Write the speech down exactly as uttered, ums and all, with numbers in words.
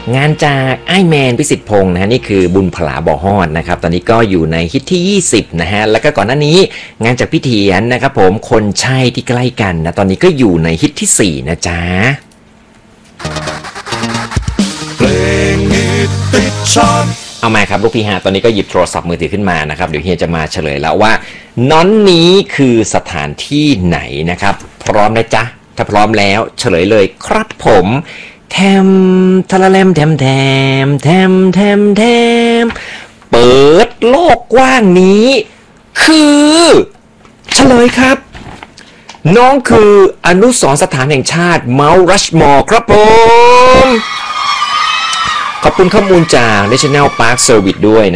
งานจากไอแมนพิสิทธิ์พงศ์นะฮะนี่คือบุญผลาบ่อฮอดนะครับตอนนี้ก็อยู่ในฮิตที่ยี่สิบนะฮะแล้วก็ก่อนหน้านี้งานจากพี่เถียนนะครับผมคนใช่ที่ใกล้กันนะตอนนี้ก็อยู่ในฮิตที่สี่นะจ๊ะเพลงฮิตติดชาร์ตเอามาครับลูกพี่ฮะตอนนี้ก็หยิบโทรศัพท์มือถือขึ้นมานะครับเดี๋ยวเฮียจะมาเฉลยแล้วว่าน้อนนี้คือสถานที่ไหนนะครับพร้อมนะจ๊ะถ้าพร้อมแล้วเฉลยเลยครับผมแทมทะละแลมแทมแทมแทมแทมแทมเปิดโลกกว้างนี้คือเฉลยครับน้องคืออนุสรณ์สถานแห่งชาติเมาท์รัชมอร์ครับผมขอบคุณข้อมูลจาก National Park Service ด้วยนะ